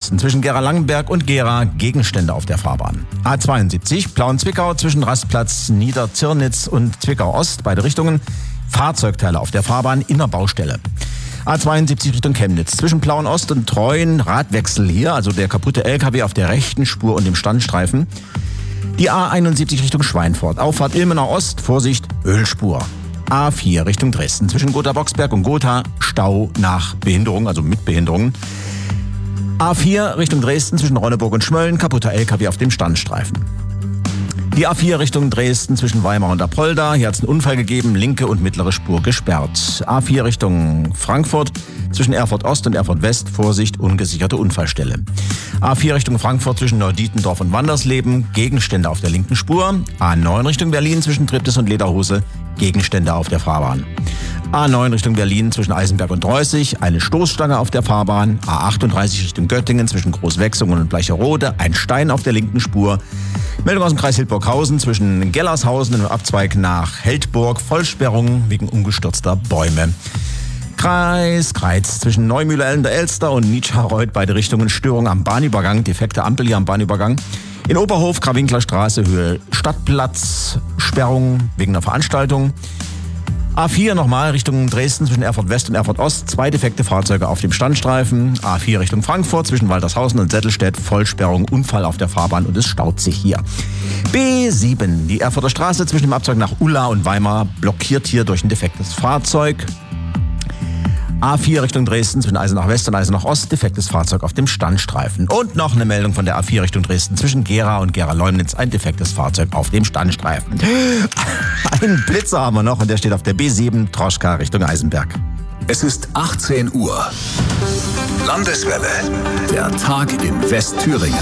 Osten zwischen Gera-Langenberg und Gera Gegenstände auf der Fahrbahn. A72 Plauen-Zwickau zwischen Rastplatz Niederzirnitz und Zwickau-Ost, beide Richtungen. Fahrzeugteile auf der Fahrbahn in der Baustelle. A72 Richtung Chemnitz zwischen Plauen-Ost und Treuen Radwechsel hier, also der kaputte LKW auf der rechten Spur und dem Standstreifen. Die A71 Richtung Schweinfurt, Auffahrt Ilmenau Ost, Vorsicht, Ölspur. A4 Richtung Dresden zwischen Gotha-Boxberg und Gotha, Stau nach Behinderung, also mit Behinderungen. A4 Richtung Dresden zwischen Ronneburg und Schmölln, kaputter LKW auf dem Standstreifen. Die A4 Richtung Dresden zwischen Weimar und Apolda, hier hat es einen Unfall gegeben, linke und mittlere Spur gesperrt. A4 Richtung Frankfurt zwischen Erfurt Ost und Erfurt West, Vorsicht, ungesicherte Unfallstelle. A4 Richtung Frankfurt zwischen Neudietendorf und Wandersleben, Gegenstände auf der linken Spur. A9 Richtung Berlin zwischen Triptis und Lederhose, Gegenstände auf der Fahrbahn. A9 Richtung Berlin zwischen Eisenberg und Dreußig, eine Stoßstange auf der Fahrbahn. A38 Richtung Göttingen zwischen Großwechsungen und Bleicherode, ein Stein auf der linken Spur. Meldung aus dem Kreis Hildburghausen zwischen Gellershausen im Abzweig nach Heldburg, Vollsperrung wegen umgestürzter Bäume. Kreis Kreiz zwischen Neumühle der Elster und Nitschareuth, beide Richtungen Störung am Bahnübergang, defekte Ampel hier am Bahnübergang. In Oberhof, Krawinkeler Straße, Höhe Stadtplatz, Sperrung wegen einer Veranstaltung. A4 nochmal Richtung Dresden zwischen Erfurt West und Erfurt Ost, 2 defekte Fahrzeuge auf dem Standstreifen. A4 Richtung Frankfurt zwischen Waltershausen und Settelstedt, Vollsperrung, Unfall auf der Fahrbahn und es staut sich hier. B7, die Erfurter Straße zwischen dem Abzweig nach Ulla und Weimar, blockiert hier durch ein defektes Fahrzeug. A4 Richtung Dresden zwischen Eisenach West und Eisenach Ost, defektes Fahrzeug auf dem Standstreifen. Und noch eine Meldung von der A4 Richtung Dresden zwischen Gera und Gera-Leumnitz, ein defektes Fahrzeug auf dem Standstreifen. Einen Blitzer haben wir noch und der steht auf der B7 Troschka Richtung Eisenberg. Es ist 18 Uhr. Landeswelle. Der Tag in Westthüringen.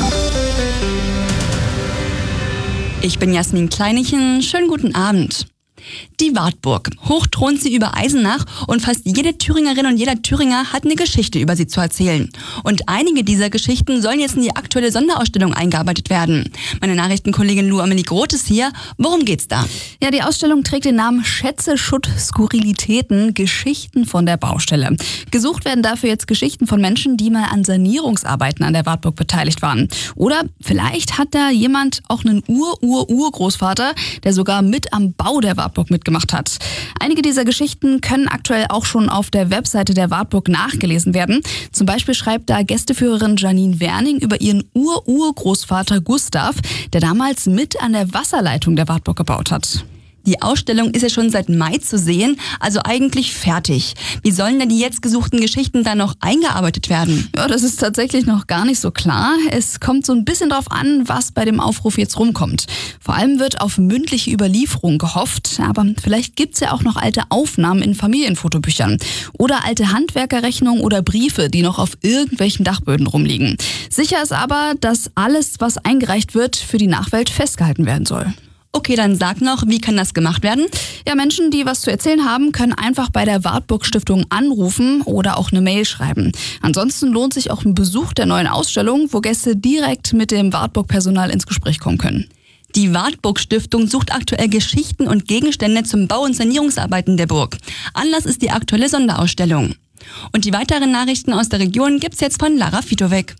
Ich bin Jasmin Kleinichen. Schönen guten Abend. Die Wartburg. Hoch thront sie über Eisenach und fast jede Thüringerin und jeder Thüringer hat eine Geschichte über sie zu erzählen. Und einige dieser Geschichten sollen jetzt in die aktuelle Sonderausstellung eingearbeitet werden. Meine Nachrichtenkollegin Lou Amelie Groth ist hier. Worum geht's da? Ja, die Ausstellung trägt den Namen Schätze, Schutt, Skurrilitäten, Geschichten von der Baustelle. Gesucht werden dafür jetzt Geschichten von Menschen, die mal an Sanierungsarbeiten an der Wartburg beteiligt waren. Oder vielleicht hat da jemand auch einen Urgroßvater, der sogar mit am Bau der Wartburg mitgemacht hat. Einige dieser Geschichten können aktuell auch schon auf der Webseite der Wartburg nachgelesen werden. Zum Beispiel schreibt da Gästeführerin Janine Werning über ihren Urgroßvater Gustav, der damals mit an der Wasserleitung der Wartburg gebaut hat. Die Ausstellung ist ja schon seit Mai zu sehen, also eigentlich fertig. Wie sollen denn die jetzt gesuchten Geschichten dann noch eingearbeitet werden? Ja, das ist tatsächlich noch gar nicht so klar. Es kommt so ein bisschen drauf an, was bei dem Aufruf jetzt rumkommt. Vor allem wird auf mündliche Überlieferung gehofft, aber vielleicht gibt's ja auch noch alte Aufnahmen in Familienfotobüchern oder alte Handwerkerrechnungen oder Briefe, die noch auf irgendwelchen Dachböden rumliegen. Sicher ist aber, dass alles, was eingereicht wird, für die Nachwelt festgehalten werden soll. Okay, dann sag noch, wie kann das gemacht werden? Ja, Menschen, die was zu erzählen haben, können einfach bei der Wartburg Stiftung anrufen oder auch eine Mail schreiben. Ansonsten lohnt sich auch ein Besuch der neuen Ausstellung, wo Gäste direkt mit dem Wartburg-Personal ins Gespräch kommen können. Die Wartburg Stiftung sucht aktuell Geschichten und Gegenstände zum Bau- und Sanierungsarbeiten der Burg. Anlass ist die aktuelle Sonderausstellung. Und die weiteren Nachrichten aus der Region gibt's jetzt von Lara Fitowek.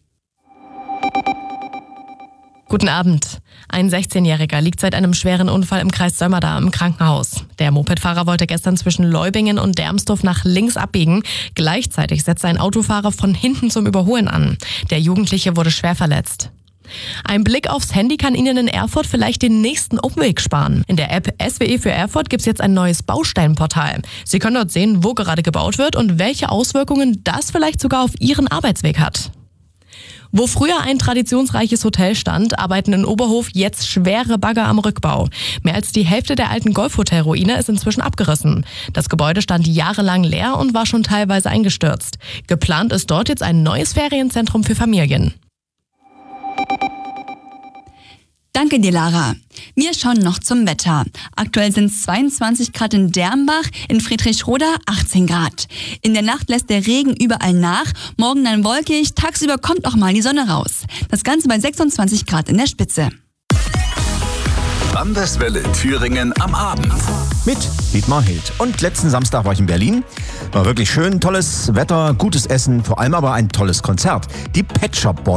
Guten Abend. Ein 16-Jähriger liegt seit einem schweren Unfall im Kreis Sömmerda im Krankenhaus. Der Mopedfahrer wollte gestern zwischen Leubingen und Dermsdorf nach links abbiegen. Gleichzeitig setzte ein Autofahrer von hinten zum Überholen an. Der Jugendliche wurde schwer verletzt. Ein Blick aufs Handy kann Ihnen in Erfurt vielleicht den nächsten Umweg sparen. In der App SWE für Erfurt gibt's jetzt ein neues Bausteinportal. Sie können dort sehen, wo gerade gebaut wird und welche Auswirkungen das vielleicht sogar auf Ihren Arbeitsweg hat. Wo früher ein traditionsreiches Hotel stand, arbeiten in Oberhof jetzt schwere Bagger am Rückbau. Mehr als die Hälfte der alten Golfhotel-Ruine ist inzwischen abgerissen. Das Gebäude stand jahrelang leer und war schon teilweise eingestürzt. Geplant ist dort jetzt ein neues Ferienzentrum für Familien. Danke dir, Lara. Wir schauen noch zum Wetter. Aktuell sind es 22 Grad in Dermbach, in Friedrichroda 18 Grad. In der Nacht lässt der Regen überall nach, morgen dann wolkig, tagsüber kommt auch mal die Sonne raus. Das Ganze bei 26 Grad in der Spitze. Landeswelle Thüringen am Abend. Mit Dietmar Hild. Und letzten Samstag war ich in Berlin. War wirklich schön, tolles Wetter, gutes Essen, vor allem aber ein tolles Konzert. Die Pet Shop Boys